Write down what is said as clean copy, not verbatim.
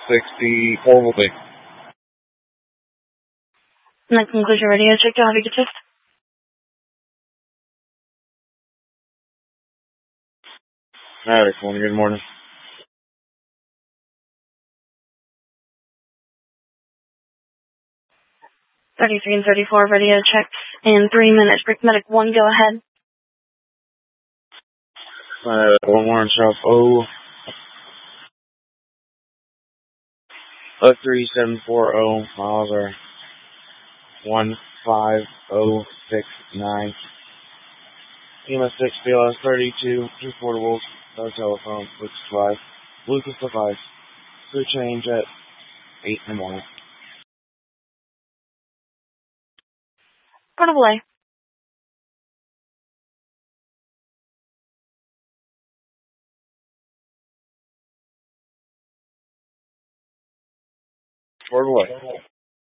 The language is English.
60 portable bay. And that concludes your radio check. Do you have a good shift? Alright, good morning. 33 and 34 radio checks in 3 minutes. Brick Medic 1, go ahead. 1 more Shop 3740 miles are 15069. EMS 6, BLS 32, 2 portables, no telephone, Lucas 5, Lucas 5. Crew change at 8 in the morning. Portable A. Portable A.